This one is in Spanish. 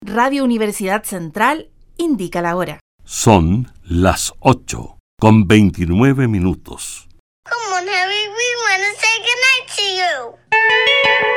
Radio Universidad Central indica la hora. Son las 8:29. Come on, Harry, we want to say goodnight to you.